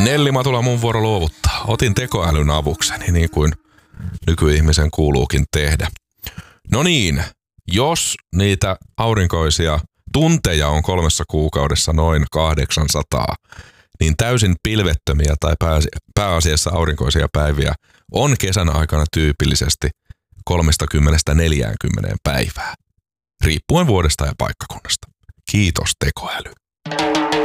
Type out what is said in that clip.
Nelli Matula, mun vuoro luovuttaa. Otin tekoälyn avukseni, niin kuin nykyihmisen kuuluukin tehdä. No niin, jos niitä aurinkoisia tunteja on 3 kuukaudessa noin 800, niin täysin pilvettömiä tai pääasiassa aurinkoisia päiviä on kesän aikana tyypillisesti 30-40 päivää, riippuen vuodesta ja paikkakunnasta. Kiitos tekoäly.